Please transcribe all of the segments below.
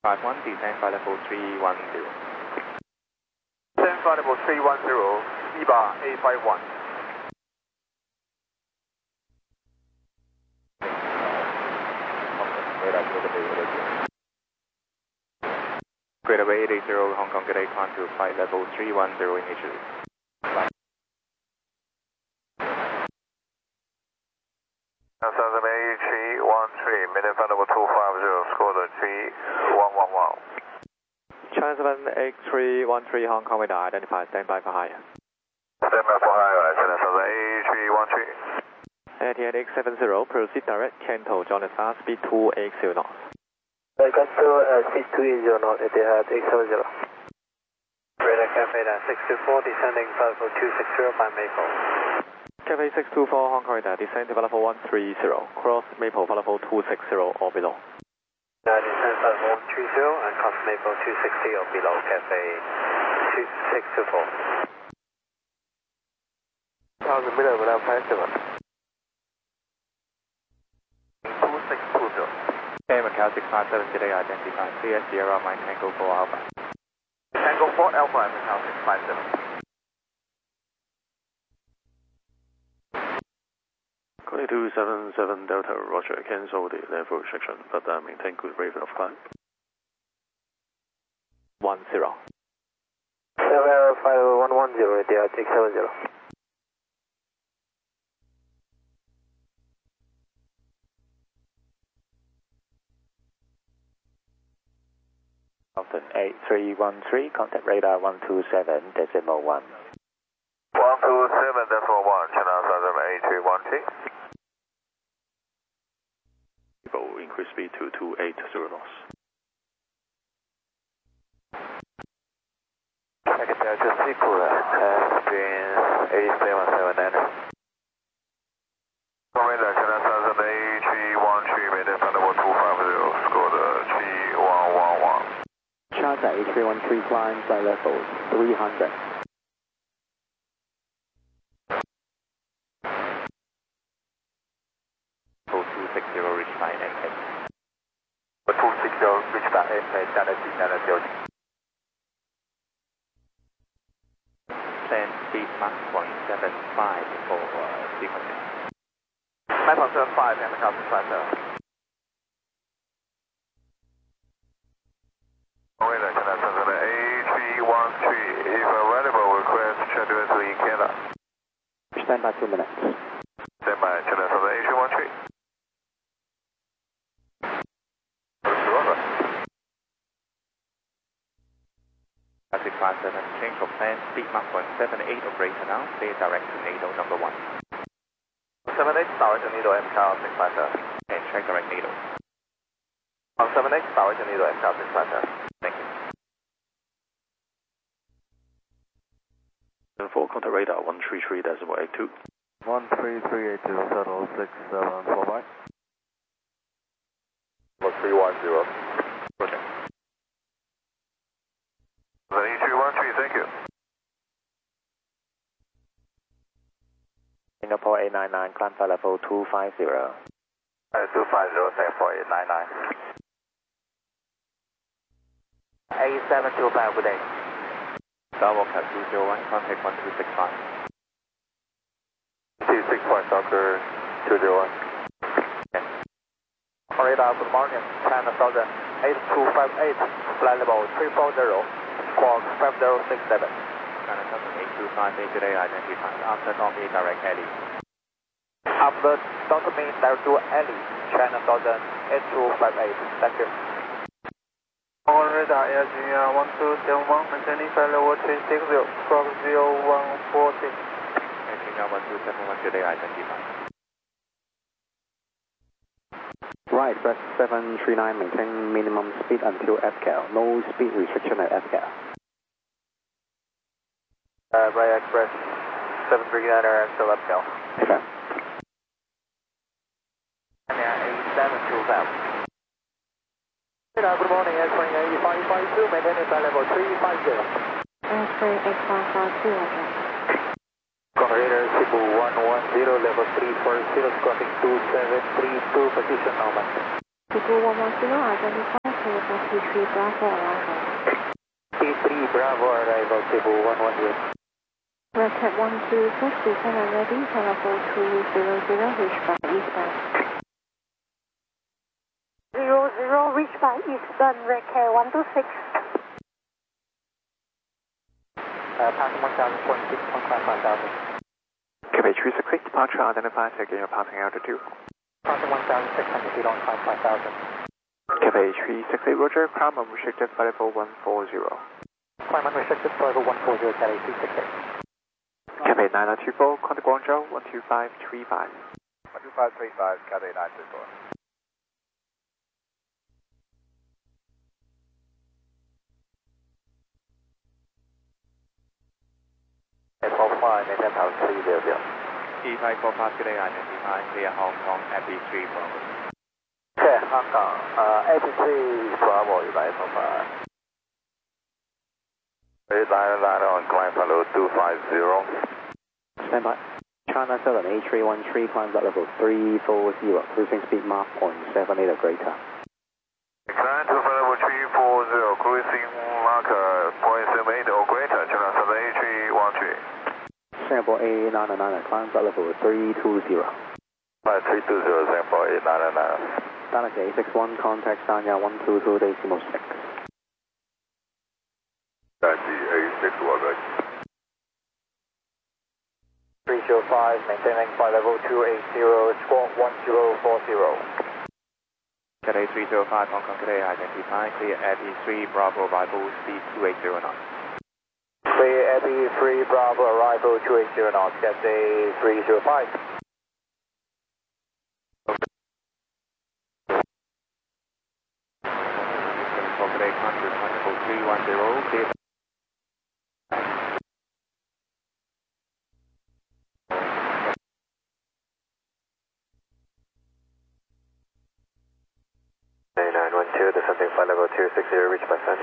51, descend by level 310. Descend by level 310, EBA A51. Greater Bay 880, Hong Kong, good day, climb to flight level 310 initially. Southern A313, minute flight level 250, score the 3111. China 78313 Hong Kong, radar identified, stand by for higher. Stand by for higher, China Southern A313. ATX70, proceed direct, Canto, John fast, speed 280 knots. Cancel speed 280 knots, Etihad X70. Radar Cafe 624, descending flight level 260 by Maple. Cafe 624, Hong Kong, radar, descend to level 130, cross Maple, level 260 or below. Descend flight level 130 and cross Maple 260 or below, Cafe 624. 1000 meter without passing. 2620. Okay, Macau 657, today identified, CS Sierra, Mike Tango 4 Alpha. Tango 4 Alpha and Macau 657. Connie 277 Delta, Roger, cancel the level restriction, but maintain good rate of climb. 10. Sierra 5110, Etihad X70. Southern 8313, contact radar 127.1. 127.1, China Southern A313. Will increase speed to 280 knots. Second Delta Sequel has been 8779. Commander, China Southern A313, minute flight level 250, score the 3111. Charter A313 climb by level 300. Level 260, reach by NK. 260, reach by NK, China C990. Plan speed Mach 0.75 for sequencing. Mach 0.75 and Macau 657. Commander, China Southern A313, if available, request schedule in Canada. Stand by 2 minutes. Stand by, China Southern A313. Classic 57, change of plan, speed Mach 0.78, operator now, clear direct to NATO number 1. 78, direct to NATO, Macau 657. And check direct NATO. 78, direct to NATO, Macau 657. Thank you. And for contact radar 133.82. 13380, shuttle 6745. 310. Roger. The A313, thank you. Singapore 899, climb by level 250. 250, Singapore 899. 8725, good day. Skywalker 201, contact 1265. 265, Doctor 201. Okay. Radar, good morning. China Southern 8258, flight level 340, squawk 5067. China Southern 8258, today identified, after not a direct alley. After Dr. Mean, direct to alley, China Southern 8258, thank you. On radar, Air 1271, maintaining flight level 360, squawk 0146. Air 1271, today identified. Right, Express 739, maintain minimum speed until FCAL. No speed restriction at FCAL. Right, Express 739 until FCAL. Okay. A725. Good morning, Airplane A552, maintaining flight level 350. Airplane X142, okay. Container Cebu 110, level 340, crossing 2732, position normal. Cebu 110, identify for T3 Bravo arrival. T3 Bravo arrival, table 110. Red Cat 126, descend and ready, telephone 200, reach by eastbound. 00, reach by eastbound, Red Cat 126. Passing 1000.6, 1000. Quebec 368, departure identified, again your passing altitude. Passing 1600 feet on 5000. Quebec 368, Roger, climb unrestricted flight level 140. Climb unrestricted flight level 140, Cathay 368. Quebec 9024, contact Guangzhou 12535. 12535, Cathay 924. maintain power 300. E545, good day, identify, clear Hong Kong, AP3 Bravo. Okay, Hong Kong, AP3 Bravo, 145. 899 on climb flight level 250. Stand by. China Southern A313, climb flight level 340, cruising speed Mach 0.78 or greater. Climb to flight level 340, cruising Mach 0.78 or greater, China Southern A313. Singapore A999, climb flight level 320. Flight 320, Singapore A999. Galaxy A61, contact Sanya 122 decimal 6. Galaxy A61, right. 305, maintaining flight level 280, squawk 1040. Cathay 305, Hong Kong, good day, identify, clear AP3 Bravo, arrival speed 280 knots. Clear AP3 Bravo, arrival 280 knots, Cathay 305. Today, contact level 310, clear. A912, descending flight level 260, reach by Sunny.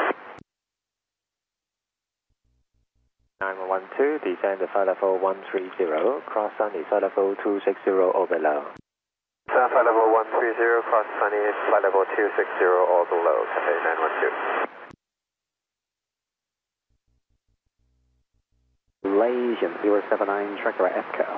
912, descend to flight level 130, cross Sunny, flight level 260 or below. Flight level 130, cross Sunny, flight level 260 or below, Cathay 912. Malaysian 079, tracker FCAL.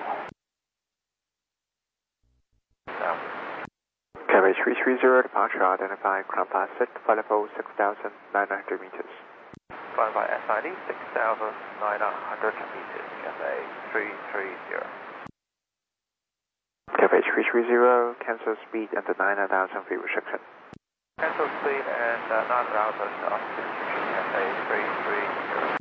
Cathay 330, departure identified, ground pass set, flight level 6,900 meters. Flying by SID 6,900 meters, Cathay 330. Cathay 330, cancel speed and the 9,000 feet restriction. Cancel speed and 9,000 restriction, Cathay 330.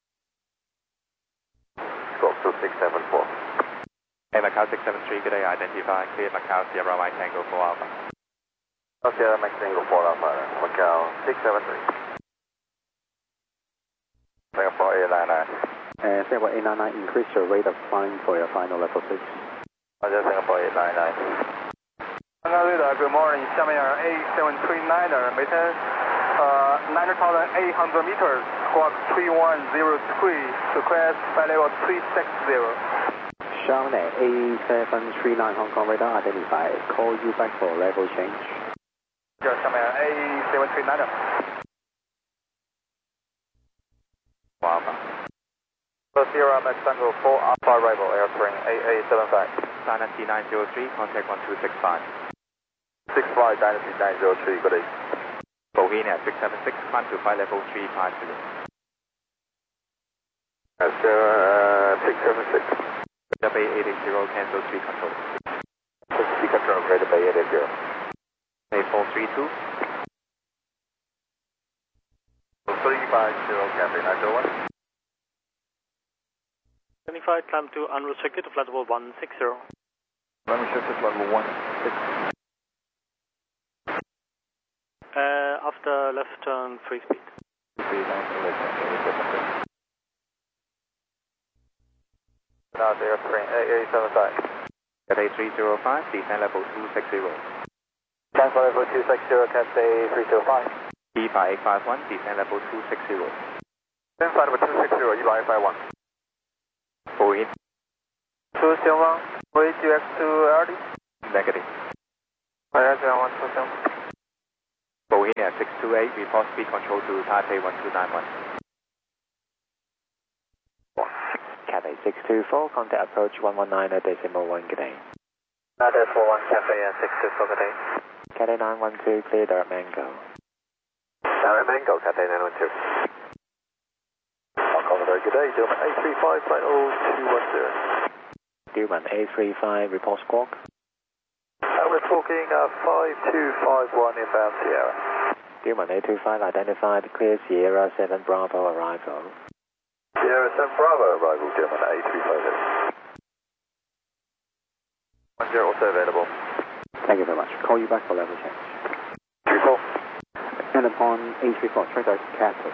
Scope 2674. Hey, Macau 673, good day, identify, clear Macau Sierra Mike Tango 4 Alpha. Sierra Mike Tango 4 Alpha, Macau 673. Singapore A99. Singapore A99, increase your rate of climb for your final level 6. Roger, Singapore A99. Good morning, 下面 A739, maintain 9,800 meters, squawk 3103, request flight level 360. Xiaomi A739, Hong Kong radar identified, call you back for level change. Roger, 下面 A739. Alpha. Sierra Mike Tango 4 Alpha arrival, airplane AA75. Dynasty 903, contact 1265. 65 Dynasty 903, good day. Bohemia 676, climb to flight level 350. 676. Bay 880, cancel speed control. Speed control, Greater Bay 880. Bay 432. 350, Cathay 901. 25, climb to unrestricted flight level 160. Unrestricted flight level 160. After left turn, free speed. Now the airplane AA75. Cathay 305, descend level 260. Cancel level 260, Cathay 305. E5851, descend level 260. Descend flight level 260, E5851. Boeing. 271, VGX2 LD. Negative. Fire 127. Boeing India 628, report speed control to Taipei 1291. Cathay 624, contact approach 119.1, good day. That's 41 Cafe 624, good day. Cathay 912, clear direct Mango. Direct Mango, Cathay 912. Hong Kong, very good day. Dilman A35, flight 0210. Dilman A35, report squawk. We're talking 5251 inbound Sierra. Dilman A25 identified, clear Sierra 7 Bravo arrival. Sierra 7 Bravo arrival, Dilman A350. 10 also available. Thank you very much. Call you back for level change. 34. And upon A34, track out Cathay.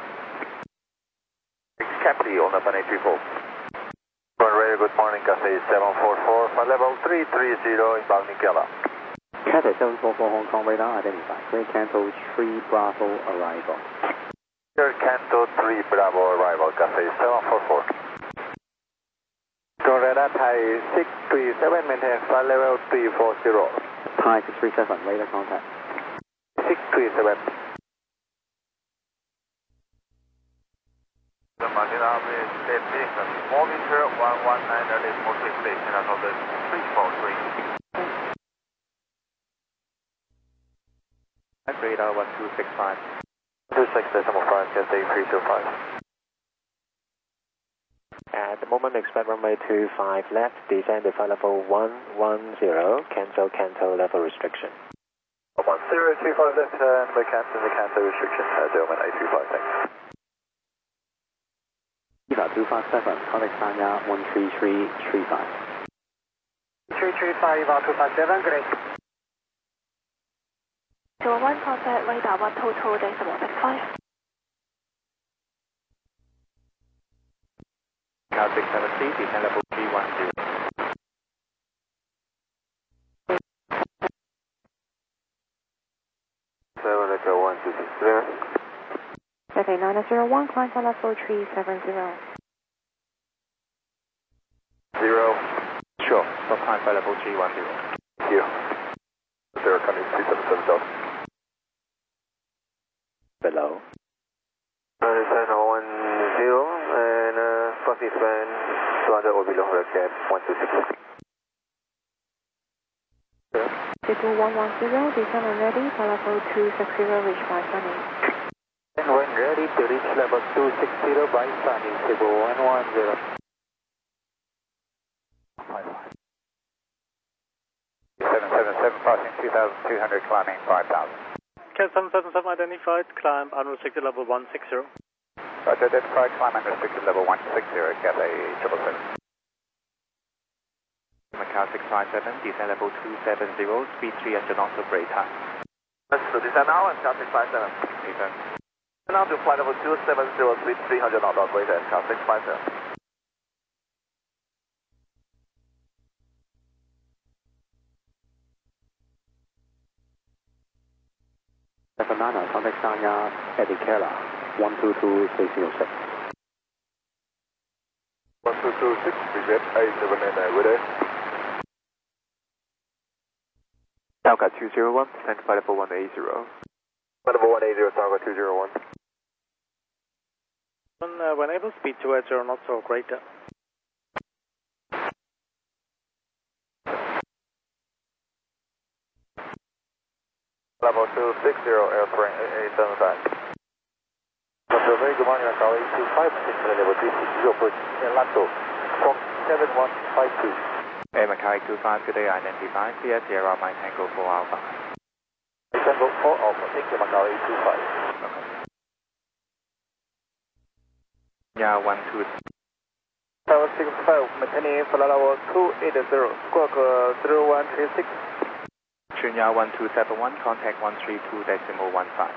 Captain on up on A34. Very good morning, Cathay 744, flight level 330 inbound Nigella. Cathay 744 Hong Kong radar identified. Clear Canto 3 Bravo arrival. Clear Canto 3 Bravo arrival, Cathay 744. Radar Thai 637, maintain flight level 340. Thai 637, radar contact. 637. The Manila is state vehicle. Monitor 119 early motor station out of the 343. Radar 1265. 26.5, Cathay 325. At the moment, expect runway 25 left, descend to flight level 110, cancel level restriction. 1025 left turn, we're cancelling the cancel restriction, Dilman A35, thanks. Eva 257, contact Sanya 13335. 335, Eva 257, great. 01 contact radar 122, decimal 65. Now 673, descend level 310. Cathay 901, climb for level 370. 0. Sure, stop climb for level 310. Thank you. Zero coming 377 Delta. Below. 910 and positive fan 200 or below red 126. 22110, descend and ready for level 260, reach by Sunny. And when ready to reach level 260 by Sunny, table 110. 777 passing 2200, climbing 5000. Cat 777 identified, climb unrestricted level 160. Roger, identified, climb unrestricted level 160, Cathay 777. Macau 657, descend level 270, speed 300 knots of brake time. Let's do descend now and Cat 657. Descend. Now to flight level 270, speed 300 knots of brake time, Cat 657. Banana, contact Sanya Eddie Kela 122606. 1226, present A799, ready? Talca 201, descend to flight level 180. Flight level 180, Talca 201. When able, speed 280 knots or greater. Level 260, airframe 875. Very good morning, Macau 825, level 360, approach Lato from 7152. Macau 825, good day, identify, clear Sierra Mike Tango 4 Alpha. Tango 4 Alpha, thank you, Macau 825. Yeah, 12. Tower 65, maintaining flight level 280, squawk 0136. Chunya 1271, contact 132.15.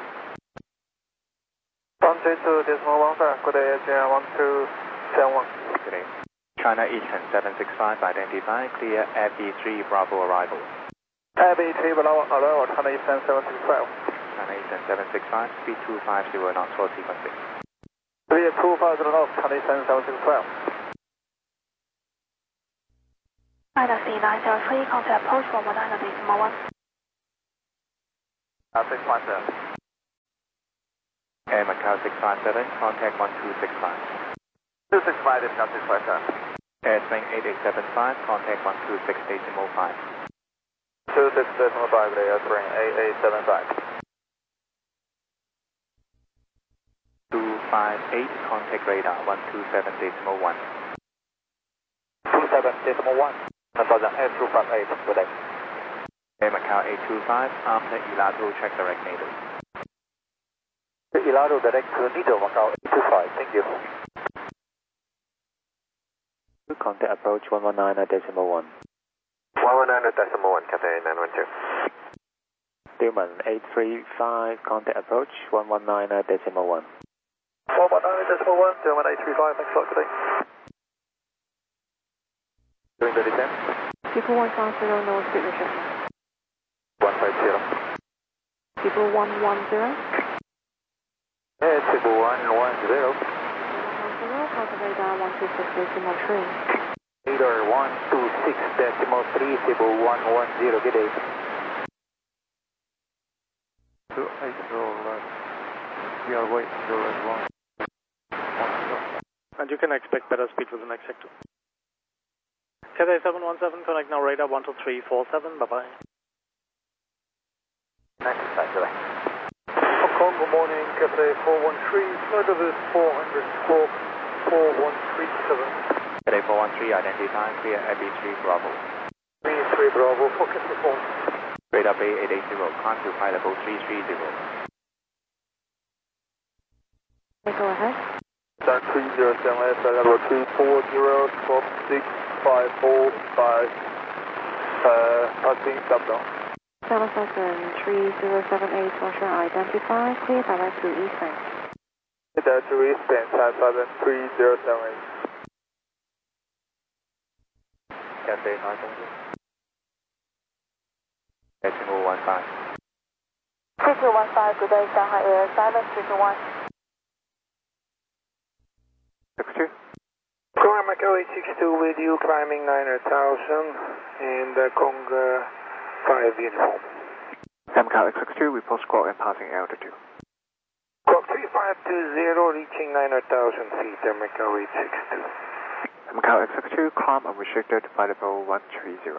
132.15, good day, Chunya 1271. Good day. China Eastern 765, identify, clear FB3 Bravo arrival. FB3 Bravo arrival, China Eastern 765. China Eastern 765, speed 250 knots for sequencing. Speed 250 knots, China Eastern 765. China C903, contact approach 119.1. 657. Air Macau 657, contact 1265. 265, Macau 657. Airswing 8875, contact 126.5. 26.5, Airswing 8875. 258, contact radar 127.1. 27.1, 1000, Air258, good day. Air Macau 825, after Ilado, check direct NATO. Ilado direct to Nido, Macau 825, thank you. Contact approach 119.1. 119.1, Cathay 912. Tillman 835, contact approach 119.1. 119.1, Tillman 835, thanks a lot, good day. Doing the descent. People 150, no speed restriction. 150. People 110. People 110. 110, contact radar 126.3. Radar 126.3, Cebu 110, good day. 280 left. We are waiting your advance. And you can expect better speed with the next sector. Cathay 717, connect now radar 12347, bye bye. Next time, good day. Hong Kong, good morning, Cathay 413, flight of 400 squawk 4137. Cathay 413, identify, clear AB3 Bravo. B3 Bravo, focus reform. Radar Bay 880, climb to high level 330. Okay, go ahead. Start 307, level 240, squawk 6545, passing stop down. 73078, Russia identify, clear direct to East Bank. Direct to East Bank, 73078. Cathay 900. Decimal 15. 3215, good day, Shanghai Air, silent 321. 62. Core Macau 862 with you, climbing 900,000, and Kong 5 uniform. Macau 862, we post squawk and passing altitude. Squawk 3520, reaching 900,000 feet, Macau 862. Macau 862, climb unrestricted, flight level 130.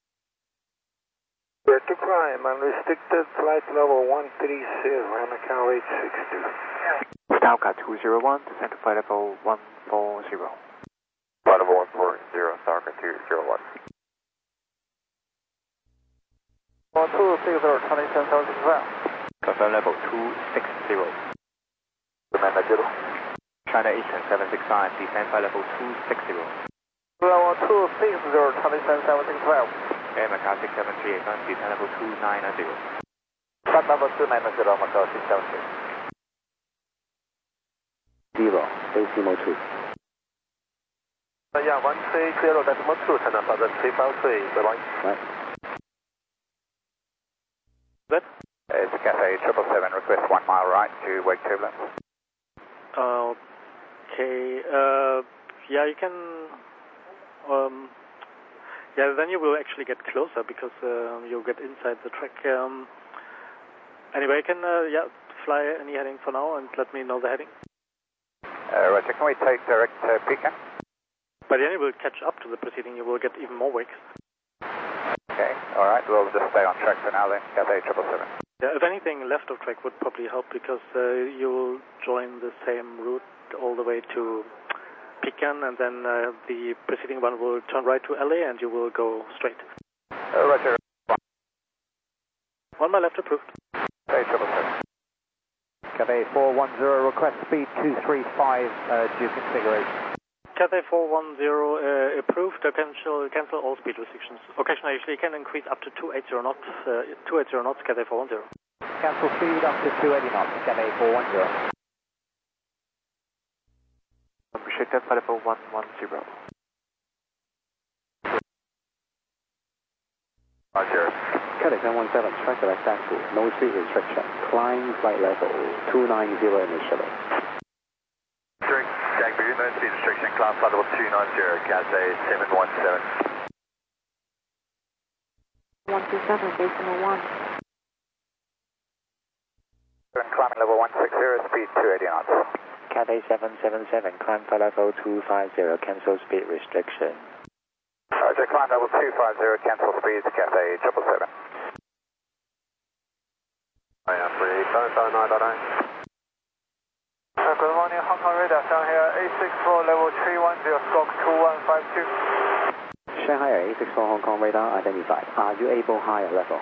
We're to climb, unrestricted, flight level 130, Macau 862. Stalker 201, descend to flight level 140. Flight level 140, Stalker 201. 1260, 27,000. Confirm level 260. Remember, Zero. China Eastern 765, descend by level 260. Level 260, 27,712. Air Macau 6738, descend level 290. Flight level 290, Macau 673. 0, decimal 2. Yeah, 130, decimal 2, 353, bye-bye. Right. That? It's Cathay 777, request 1 mile right to wake turbulence. Okay, yeah, you can, yeah, then you will actually get closer because you'll get inside the track. Anyway, you can, yeah, fly any heading for now and let me know the heading. Roger, can we take direct Pekin? By the end, you will catch up to the proceeding, you will get even more wakes. Okay, alright, we'll just stay on track for now then, Cathay 777. Yeah, if anything, left of track would probably help because you will join the same route all the way to Pekin, and then the preceding one will turn right to LA and you will go straight. Roger. 1 mile left approved. Cathay 777. Cathay 410, request speed 235 due configuration. Cathay 410 approved, cancel all speed restrictions. Occasionally you can increase up to 280 knots, 280 knots, Cathay 410. Cancel speed up to 280 knots, Cathay 410. Unrestricted, flight level 110. Roger. Cathay 717, track direct taxi, no speed restriction. Climb flight level 290 initially. Jagboo, no speed restriction, climb flight level 290, Cathay 717. 127, decimal 1. Climbing level 160, speed 280 knots. Cathay 777, climb for level 250, cancel speed restriction. Roger, climb level 250, cancel speed, Cathay 777. Good morning, Hong Kong radar, Shanghai 864, level 310, squawk 2152. Shanghai 864 Hong Kong radar identified. Are you able higher level?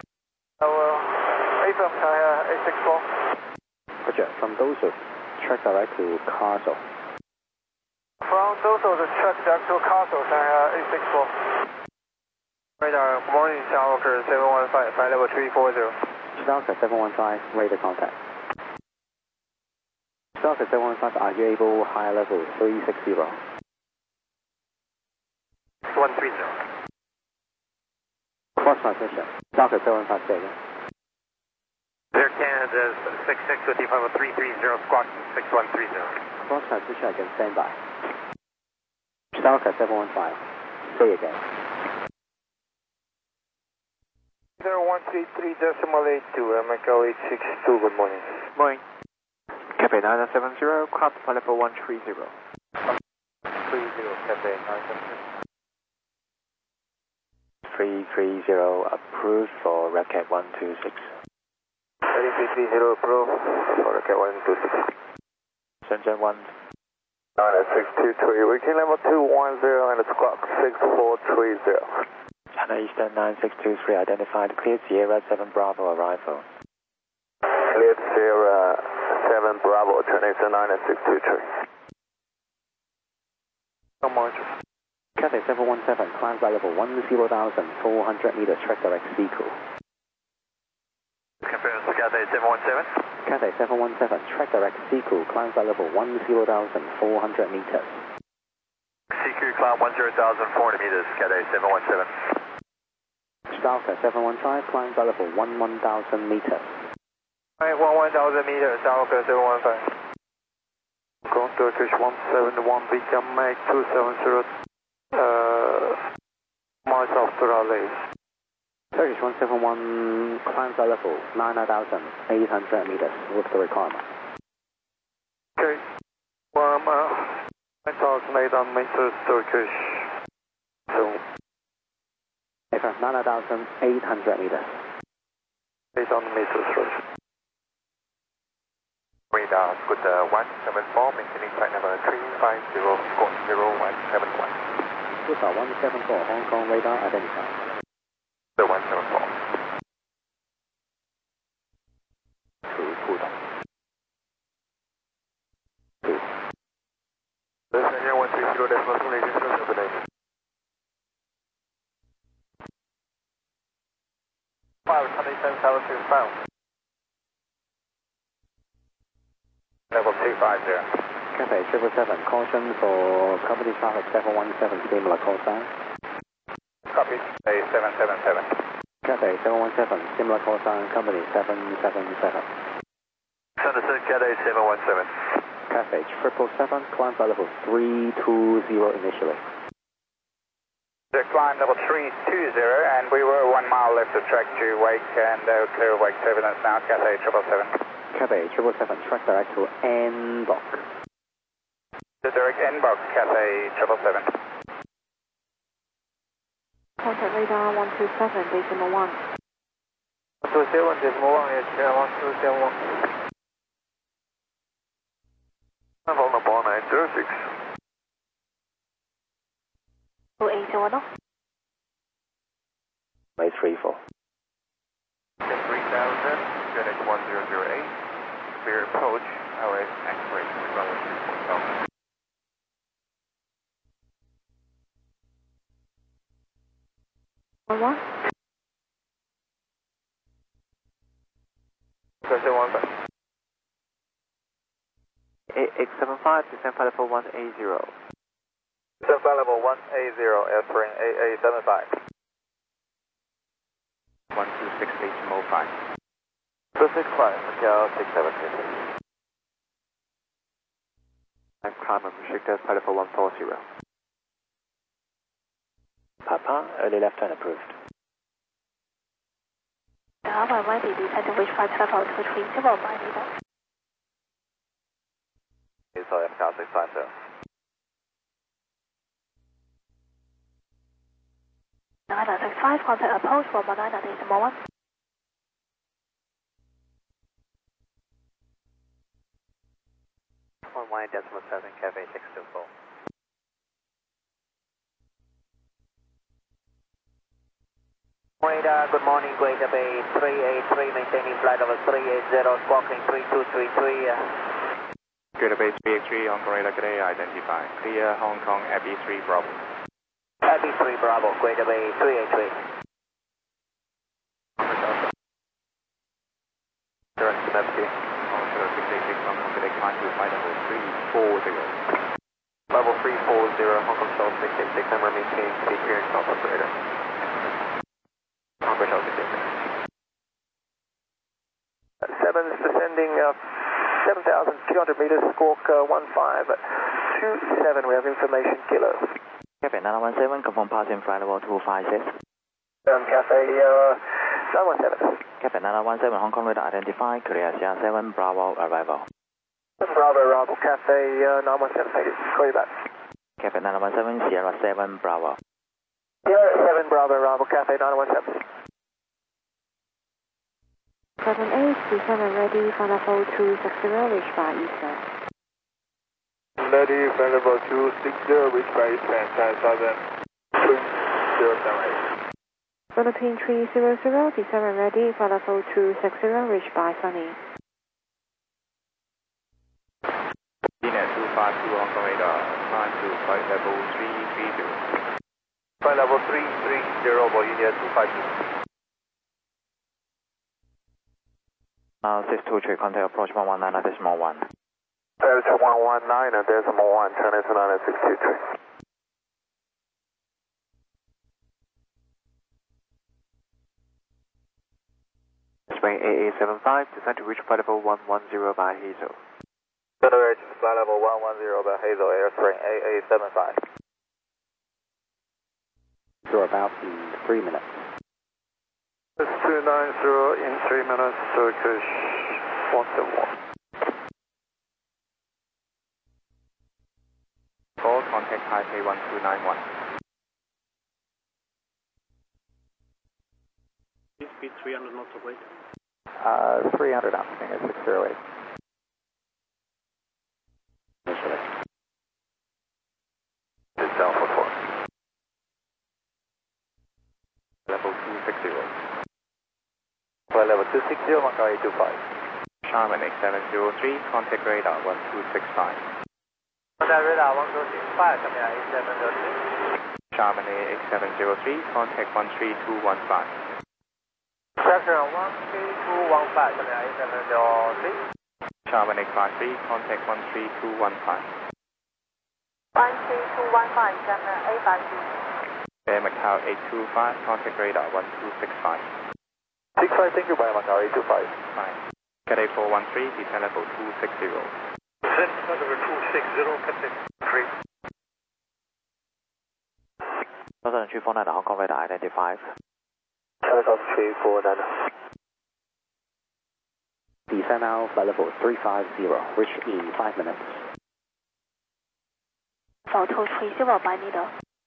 AFM Shanghai 864. Roger, from Dosu, track direct to Castle. From Dosu, the track direct to Castle, Shanghai 864. Radar, good morning, Shanghai 715, flight level 340. Delta 715, radar contact. Delta 715, are you able higher level 360? 130. Cross transmission. Delta 715, say again. Air Canada 66 with the level 330, squawk 6130. Cross transmission again, stand by. Delta 715, say again. 0133.82, Echo 862, good morning. Morning. Cathay 970, climb for level 130. 30, Cathay 970. 330 approved for Racket 126. 330 approved for Racket 126. Shenzhen 1. 9623, reaching level 210 and it's clock 6430. China Eastern 9623 identified, cleared Sierra 7 Bravo arrival. Cleared Sierra 7 Bravo, China Eastern 9623. Cathay 717, climb by level 10,400 meters, track direct Seacool. Confirm Cathay 717. Cathay 717, track direct Seacool, climb by level 10,400 meters. CQ climb 10,400 meters, Cathay 717. Delta 715, climb by level 11,000 meters. 11,000 meters, Delta 715. Go Turkish 171, become Mike 270, miles after LA. Turkish 171, climb by level 9,800 meters, what's the requirement? Okay, 9,800 meters, Turkish. So, 9,800 meters. 800 meters, right. Radar, good 174, maintaining flight number 350, squawk 0171. Good 174, Hong Kong radar identified. The 174. This is 130, decimal 280, 527,000 pounds. Level 250. Cathay 777, caution for company traffic 717, similar call sign. Copy, Cathay 777. Cathay 717, similar call sign, company 777. Understood, Cathay 717. Cathay 777, climb by level 320 initially. The climb level 320, and we were 1 mile left of track to wake, and clear wake turbulence now, Cathay 777. Cathay 777, track direct to N-Block. The direct N-Box, Cathay 777. Contact radar 127, decimal 1. 127, decimal 1, yes, 1271. Vulnerable 906. 0810. May 34. 3000, FedEx 1008, clear approach, LS X-ray, runway 2.0. What? 875, descend flight level 180. Descend flight level 180, airspring AA75. 126.805. Pacific 5, Macau 676. I'm climb restricted flight level 140. Papa, early left turn approved. Alpha Mighty, descend to reach 5 level 230 by meter. So FCAL 650. Niner 65, contact approach from 19.1. 1.7 Cafe 624. Good morning, Greater Bay 383, maintaining flight level 380, squawking 3233. Greater Bay 383, Hong Kong radar, good day, identify. Clear Hong Kong Abbey 3 Bravo. Abbey 3 Bravo, Greater Bay 383. Direct to navigate. Hong Kong 686, Hong Kong, good day, climb to flight level 340. Level 340, Hong Kong Shell 686, number maintaining speed here in South Operator. Hong Kong Shell 686. 7's descending 7,200 meters, squawk 1527, we have information, kilo. Cafe 917, confirm passing flight level 256. Cafe 917. Cafe 917, Hong Kong radar identify, clear Sierra 7, Bravo, arrival. Bravo, Cafe 917, thank you, call you back. Cafe 917, Sierra 7, Bravo. Sierra 7, Bravo, Cafe 917. 78, descend and ready, flight level 260, reach by Eastern. Ready, flight level 260, reach by Eastern, 10,078. Philippine 300, descend and ready, flight level 260, reach by Sunny. Net 252 Hong Kong radar, climb to flight level 330. Flight level 330, Bolivia 252. 623, contact approach 119.1. That's 119.1, turn to 9623. Spring AA75, descend to reach flight level 110 by Hazel. Flight level 110 by Hazel, Airspring AA75. So about in 3 minutes. It's 290 in 3 minutes, Turkish 171. Call contact Taipei 1291. Speed 300 knots of weight. 300 knots, I think it's 608. Initially. It's Alpha 4. Level 260. Flight level 260, Macau 825. Charman X703, contact radar 1265. Contact radar 1265, coming out 8703. Charman X703, contact 13215. Section 13215, coming out 8703. Charman X53, contact 13215. 13215, coming out 853. Air Macau 825, contact radar 1265. 65, thank you, by Macau 825. Fine. Cathay 413, descend level 260. Descend level 260, Cathay 3. 349, Hong Kong radar identified. Telecom 349. Descend now, flight level 350, reach in 5 minutes. Level 230 by meter.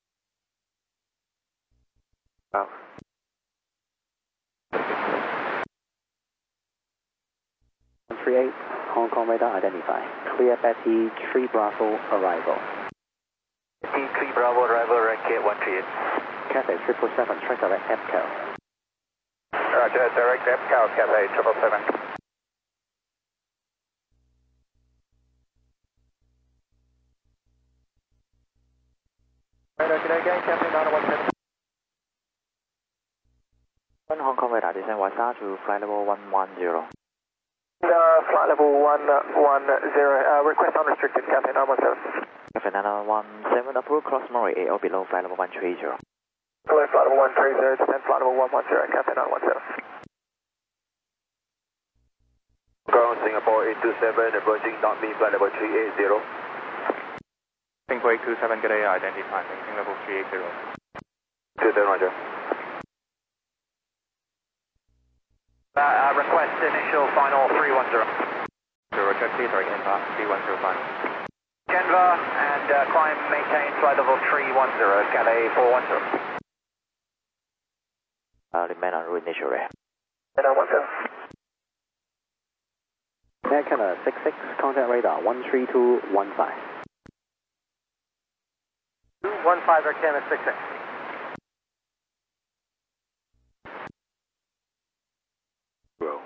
138, Hong Kong radar identified. Clear Betty 3 Bravo arrival. Betty 3 Bravo arrival, Rank 138. Cathay 777, track direct FCAL. Roger, direct FCAL, Cathay 777. Radar, good day again, Cathay 917. Hong Kong radar descend Wasa to flight level 110. Flight level 110, request unrestricted, Cathay 917. Cafe 917, approve cross Murray AO below flight level 130. Below flight level 130, descend flight level 110, Cathay 917. Ground Singapore 827, approaching not me, flight level 380. Singapore 827, good day, identified, maintain level 380. Good day, Roger. Request initial final 310. Roger, clear direct inbound 3105. Denver and climb maintain flight level 310, Cathay 410. Remain en route initially. And 17. Air Canada 66, contact radar 13215. 215 Air Canada 66. Well,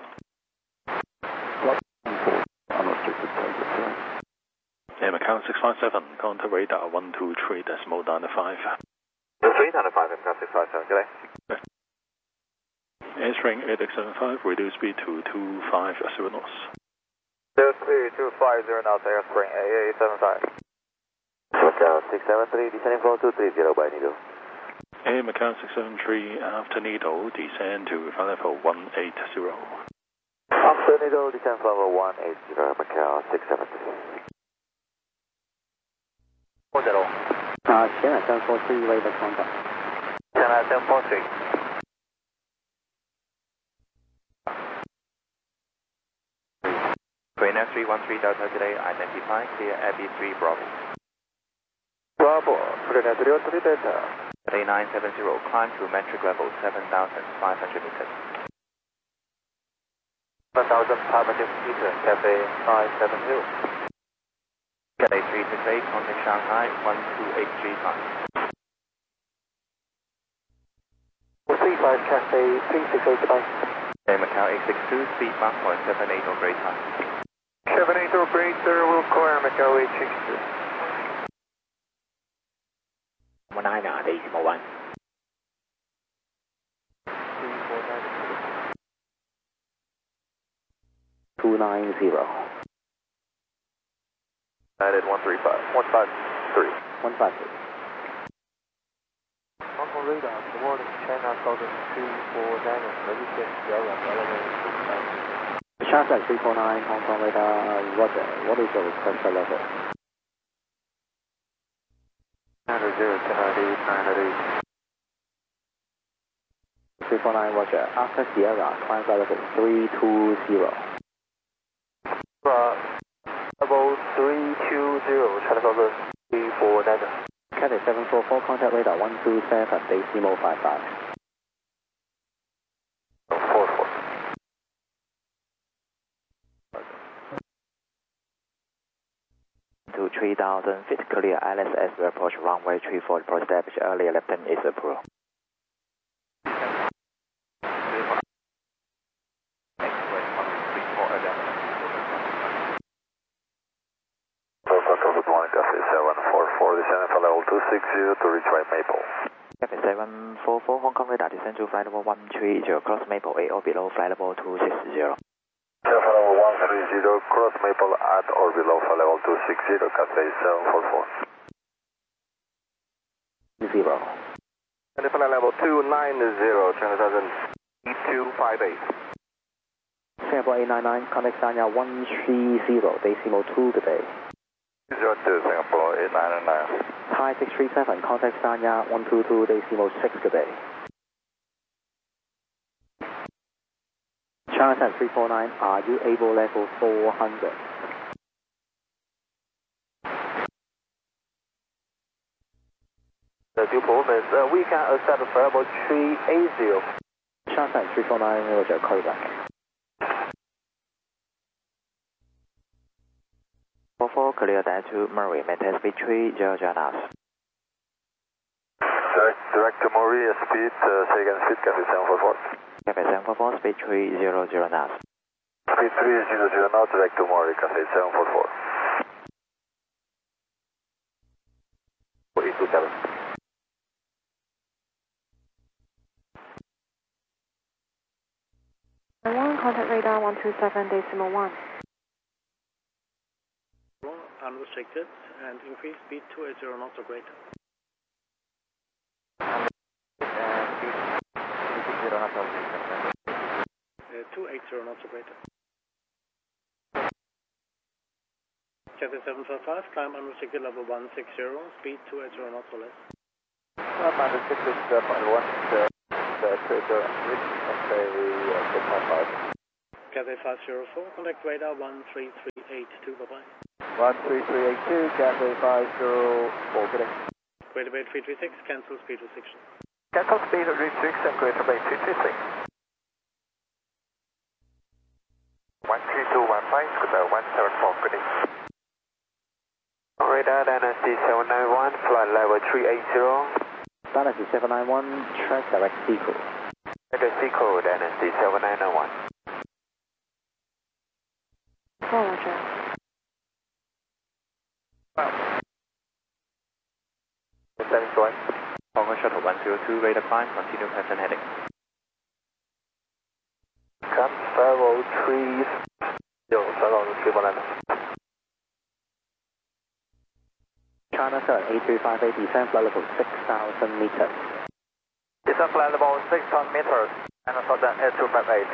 Unrestricted target. Macau 657, contact radar 123.95. 395 MCAS 657, good day. Airstream 8875, reduce speed to 250 knots. 250 knots, airspring 8875. Macau 673, descending floor 230 by Nido. Air Macau 673, after Nido, descend to flight level 180. After Nido, descend floor level 180, Macau 673. 40. China 743, radar contact. China 743. Trainer 313 Delta today, identify, clear AB3 Bravo. Bravo, Trainer 313 Delta. Cathay 970, climb to metric level 7,500 meters. 7,500 meters, Cathay 970. Cathay 368, contact Shanghai 12835. 35 Cathay 368, goodbye. Air Macau 862, speed Mach 178 or greater. 78 or greater, will clear Macau 862. 19 decimal 1. 290. United 135, 153. 153. Hong Kong radar, good morning, China 1249, ready to China 349, Hong Kong radar, roger. What is your request level? 900, 1080, 349, roger. After Sierra, climb flight level 320. Level 320, China 349. Cathay 744, contact radar 127, decimal 55. 44. To 3,000 feet clear, ILS will approach runway 34, approach established earlier, left turn is approved. Good morning, Cathay 744, descending for level 260 to reach White Maple. Cathay 744, Hong Kong radar descend to flight level 130, cross Maple 8 or below flight level 260. Level 130, cross Maple at or below flight level 260, Cathay 744. 0. And flight level 290, 20,000, 258. Singapore 899, contact Sanya 130, decimal 2 today. 02, Singapore 899. Thai 637, contact Sanya 122, decimal 6 today. China 349, are you able level 400? The due performance, we can accept for level 380. China 349, roger, call back. 44, clear direct to Murray, maintain speed 300 knots. Direct to Maury, speed, second speed, Cathay 744. Cathay 744, speed 300 knots. Speed 300 knots, direct to Maury, Cathay 744. 4827. One contact radar 127 decimal 1. Unrestricted and increase speed 280 knots or greater. 280 knots or greater. Cathay 745, climb unrestricted level 160, speed 280 knots or less. Unrestricted, Cathay 504, contact radar 13382, bye-bye. 13382, Cathay 504, good day. Greater Bay 336, cancel speed restriction. Cancel speed restriction, Greater Bay 336. 13215, Scoot 174, good day. Radar Dynasty 791, flight level 380. Dynasty 791, track direct Seco. Direct Seco, Dynasty 7991. Roger. Seven short. Hong Kong Shuttle 102, radar climb, continue present heading. Come, level 3, 319. China Sir, A358, descent flight level 6,000 meters. Descent flight level 6,000 meters, and Southern A258.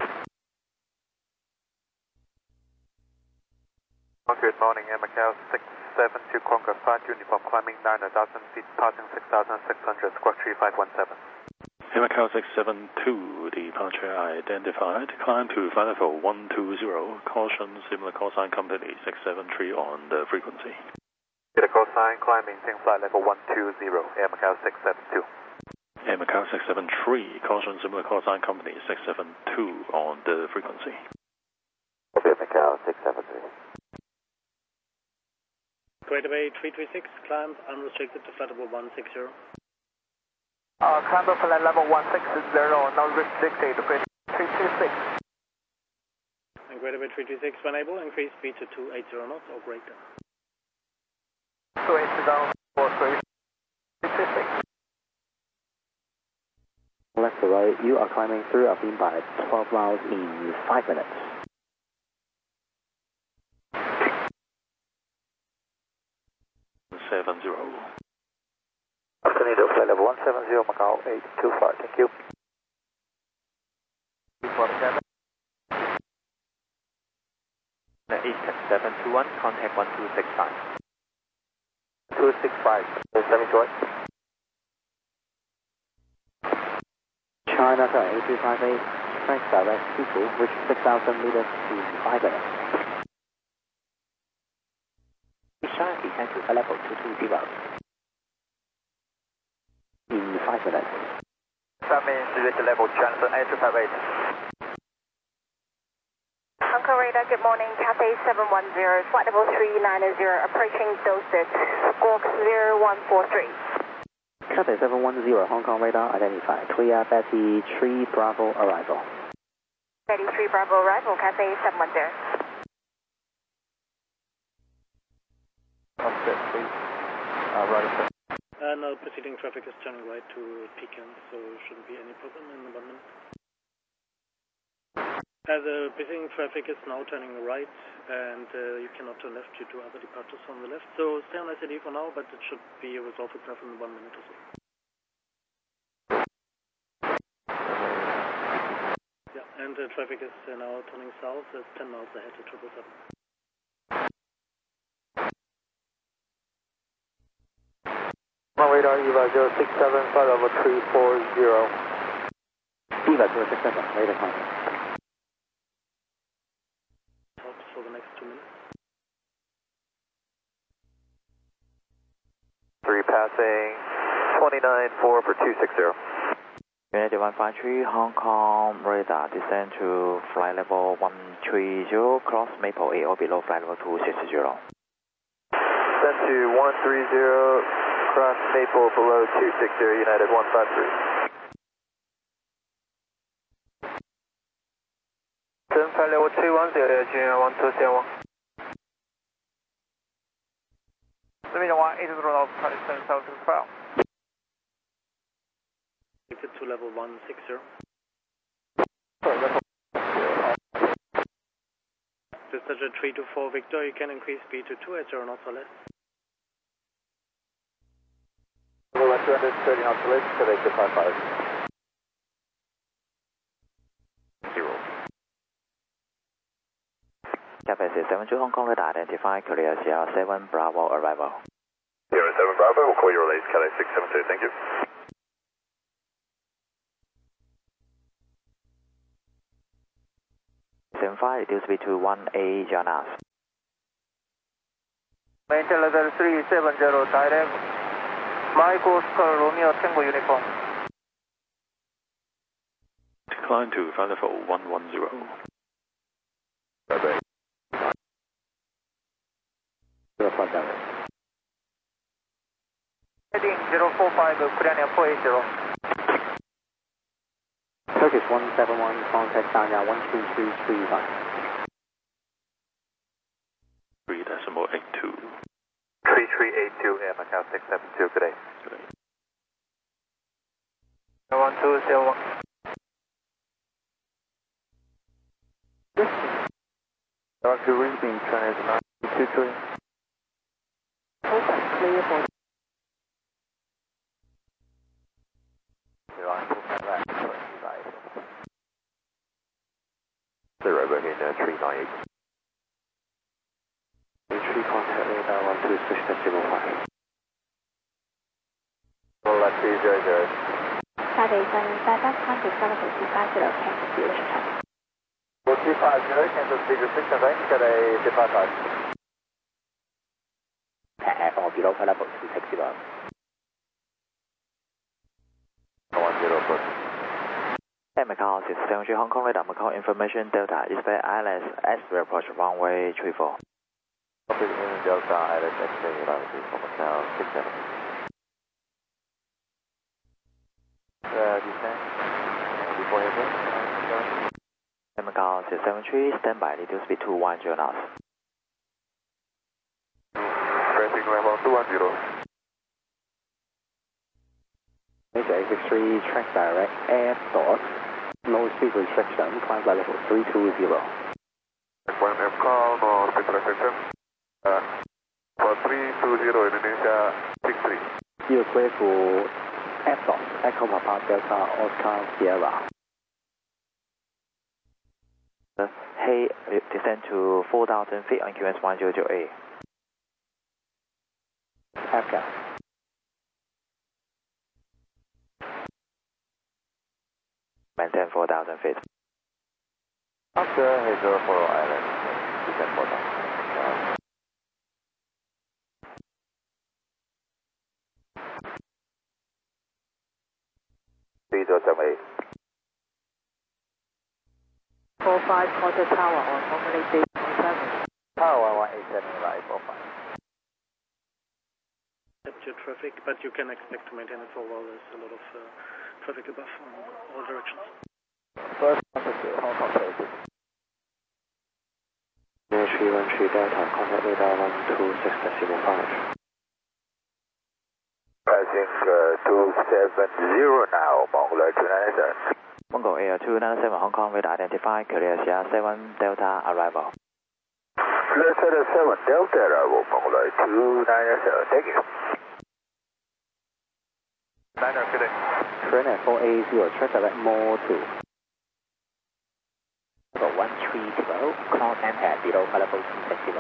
Good morning, Air Macau 672 Conquer 5 uniform climbing 9,000 feet, passing 6,600, squawk 3517. Air Macau 672, departure identified. Climb to flight level 120. Caution, similar call sign company 673 on the frequency. Get a call sign, climb, maintain flight level 120, Air Macau 672. Air Macau 673, caution, similar call sign company 672 on the frequency. Air Macau 673. Greater Bay 336, climb unrestricted to flight level 160. Climb up flight level 160, not restricted, 326. And Greater Bay 336, when able, increase speed to 280 knots or greater. 280 down, 326. Left to right, you are climbing through a beam by 12 miles in 5 minutes. Afternoon, flight level 170, Macau 825, thank you. 721, contact 1265. 265, semi short. China Sir, A358, track direct Seco, reach 6,000 meters in 5 minutes. China descend to flight level 220. In 5 minutes. That means reach level transfer A258. Hong Kong radar, good morning, Cathay 710, flight level 390, approaching Dorset, squawk 0143. Cathay 710, Hong Kong radar identified. Clear Betty 3 Bravo arrival. Betty 3 Bravo arrival, Cathay 710. Offset, please. Right. No, proceeding traffic is turning right to Pekin, so shouldn't be any problem in 1 minute. The proceeding traffic is now turning right, and you cannot turn left due to other departures on the left. So stay on SID for now, but it should be resolved itself in 1 minute or so. Yeah, and the traffic is now turning south. It's 10 miles ahead to 777. Radar EVA 067, flight level 340. EVA 067, radar contact. For the next 2 minutes. 3 passing, 29.4 for 260. United 153, Hong Kong radar, descend to flight level 130, cross Maple 8 or below flight level 260. Descend to 130, cross Maple below 260, United 153. Descend flight level 210, Junior 1271. 381, 80 knots, 27,765. To level 160. Dispatcher 324 Victor, you can increase speed to 280 knots or less. Level 230 knots or less, Quebec 255. 0. Cathay 72 Hong Kong radar identified, clear Sierra 7 Bravo arrival. Sierra 7 Bravo, we'll call your release, Cathay 672, thank you. reduce speed to 18, join us. Maintain level 370 direct. Mike Oscar Romeo Tango Uniform. Decline to flight level 110. Heading 045, Ukrainian 480. Turkish 171, contact Sanya 13335. 3.82. 3382, Air Macau 672, good day. Good day. 1271. Dr. Reading, China 923. Open, clear for Zero, Berlin 398. 3 contact radar 126.05. Roll 300. Cathay 755, contact level 250, cancel speed restriction. 250, cancel speed restriction range, Cathay 255. Or below flight level 260. 10 Hey, Macau 673 Hong Kong radar, Macau information Delta, expect ILS as we approach runway 34. Copy Delta, ILS X-ray, for Macau 670. Descent, before heading. Hey, Macau 673, stand by, reduce speed to 10 knots. Traffic level 210. Major 863, track direct, air dot, no speed restriction, climb flight level 320. F1 F call, no speed restriction. For 320 Indonesia 63. You're clear for F dot, Echo Papa Delta Oscar Sierra. Hey, descend to 4,000 feet on QS 100A. FCAS. Maintain 4,000 feet. After Hazel for Island, descend 4,000. Speed 78. 45, contact tower on normally 8.7. Tower 187, right, 45. Capture traffic, but you can expect to maintain it for a while. There's a lot of traffic above on all directions. First contact to Hong Kong Place. 313 Delta, contact radar 126.05. Passing 270 now, Mongolai 297. Mongo Air 297 Hong Kong radar identified, Korea Sierra 7 Delta arrival. Sierra 7 Delta arrival, Mongolai 297, thank you. Niner, good day. Trainer 480, track direct more 2. Level 130, cross and pad below flight level 260.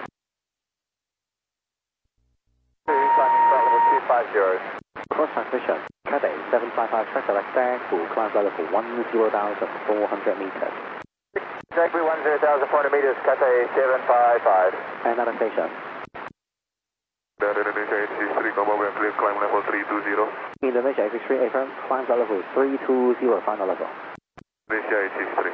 Climbing flight level 250. Cross transmission, Cathay 755, track direct back to climb flight level 10,400 meters. Exactly 10,400 meters, Cathay 755. Another station. Indonesia 863, Combo, we are clear, climb level 320. Indonesia 863, affirm, climb flight level 320, final level. Indonesia 863.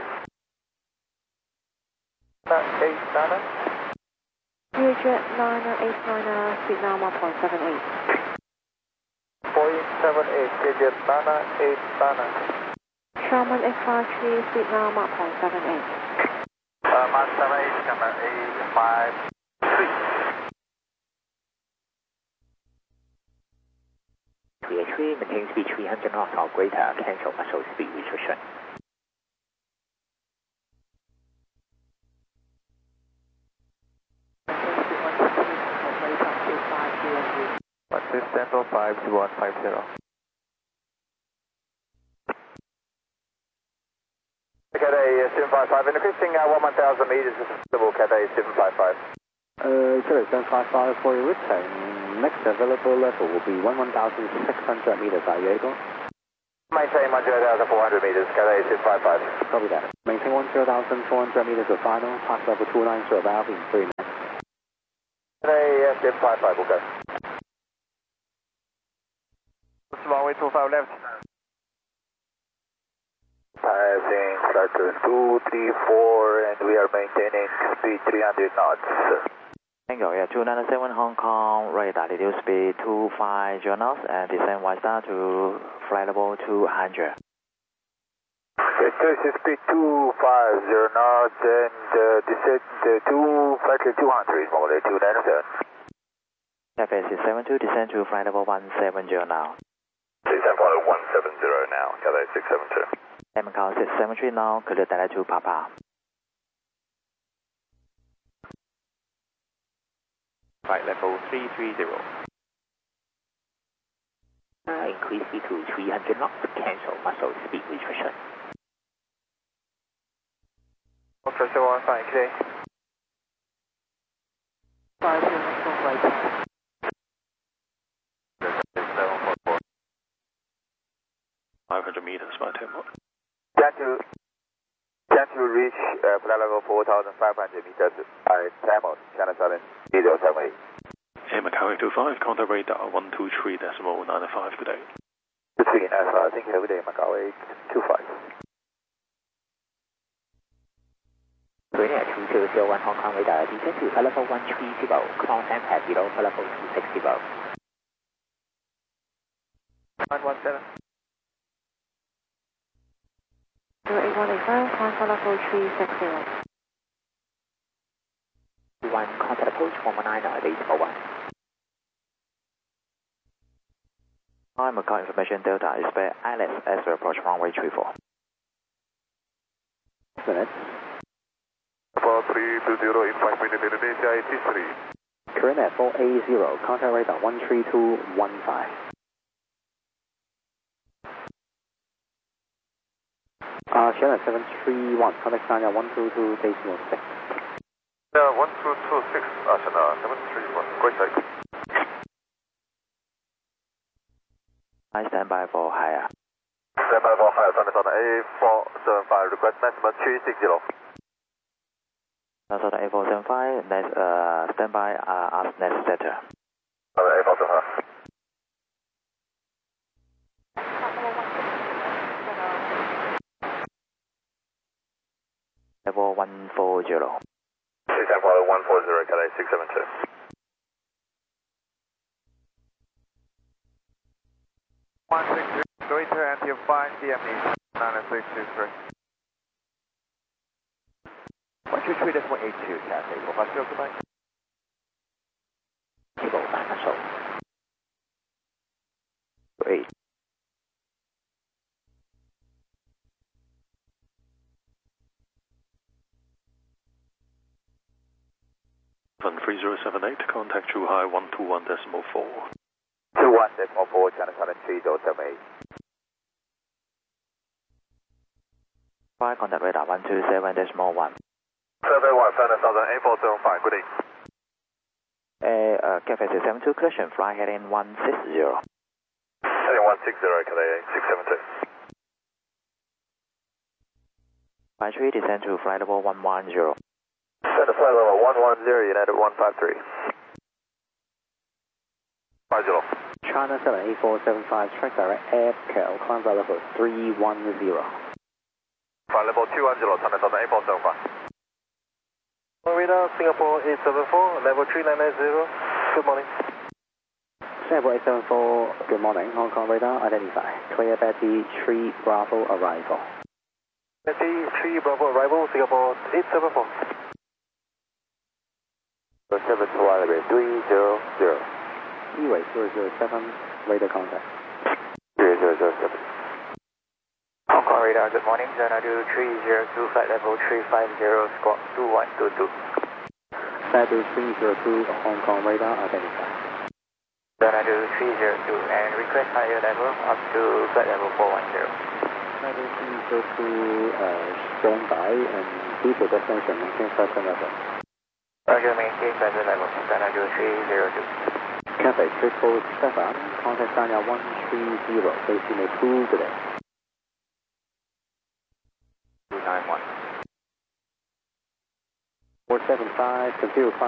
8 Learjet 989, speed now 1.78. 478, Learjet 989. Sherman F53, speed now 1.78. Mark 78, number 853. PH3, maintain speed 300 knots or greater, cancel muscle speed restriction. Central 52150. Cathay 755, increasing 1,000 meters, double Cathay 755. Sorry, 755 for your return. Next available level will be 1,600 meters. Are you able? Maintain 10,400 meters, Cathay 655. Copy that. Maintain 10,400 meters of final, pass level 290 valve in 3 minutes. Cathay 655, okay. Runway 25 left. Passing Cyprus 234 and we are maintaining speed 300 knots. Tango, yeah, 297 Hong Kong, radar, reduce speed 250 knots and descend Y star to flight level 200. Reduce speed 250 knots and descend to flight level 200, Mongolia 297. Cathay 672, descend to flight level 170 now. Descend flight level 170 now, Cathay 672. Macau 673 now, clear direct to Papa. Flight level 330. Increase speed to 300 knots, cancel muscle speed restriction. Pressure 15 today. 500 meters by 10 more. Can to reach flight level 4,500 meters by Tamil, China Southern, 078. Macau 825, contact radar 123.95 today. Between Alpha, thank you, everyday Macau 825. Greener 2001 Hong Kong radar, descend to flight level 130, cross and pass below flight level 260. 117. 8185, climb flight level 360. 1, contact approach 119 at 801. Hi, Macau information Delta, expect Alice as we approach runway 34. Minutes. 4320 in 5 minutes, Indonesia 83. Current at 480, contact radar 13215. China 731, contact China 122.6. Yeah, 1226, China 731, great take. I stand by for higher. Stand by for higher, China Southern A475, request maximum 360. Southern A475, next, stand by, ask next setter. A475. Level 140. Descend flight 140, Cathay 672. Greater until 5 p.m. 9623. 123.82, Cathay 450, goodbye. Table by muscle. 8. Van 3078, contact Zhuhai 121.4. 21.4, China Southern 3078. 5, contact radar 127.1. 71, China Southern A475, good day. Cathay 672, collision, fly heading 160. Heading 160, Cathay 672. 53, descend to flight level 110. Send to flight level 110, United 153. 50. China 78475, track direct AirCal, climb flight level 310. Flight level 210, China Southern A475. Radar, Singapore 874, level 3990, good morning. Singapore 874, good morning, Hong Kong radar, identify. Clear Betty 3 Bravo arrival. Betty 3 Bravo arrival, Singapore 874. 721, 300. Seaway 007, radar contact. 0007. Hong Kong radar, good morning, Xanadu 302, flight level 350, squawk 2122. Xanadu 302, Hong Kong radar, identify. Xanadu 302, and request higher level up to flight level 410. Xanadu 302, stand by and default destination, maintain present level. Roger, maintain present level, Xanadu 302. Cathay 777, contact China 130, base unit 2 today. 75, continue